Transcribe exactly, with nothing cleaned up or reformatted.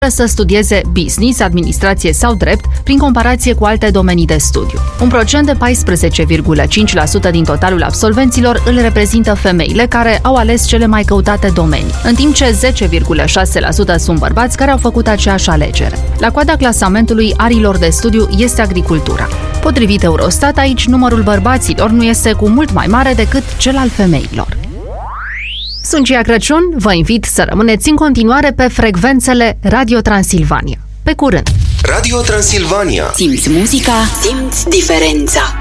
să studieze business, administrație sau drept, prin comparație cu alte domenii de studiu. Un procent de paisprezece virgulă cinci la sută din totalul absolvenților îl reprezintă femeile care au ales cele mai căutate domenii, în timp ce zece virgulă șase la sută sunt bărbați care au făcut aceeași alegere. La coada clasamentului arilor de studiu este agricultura. Potrivit Eurostat, aici numărul bărbaților nu este cu mult mai mare decât cel al femeilor. Sunt Cia Crăciun, vă invit să rămâneți în continuare pe frecvențele Radio Transilvania. Pe curând! Radio Transilvania. Simți muzica, simți diferența.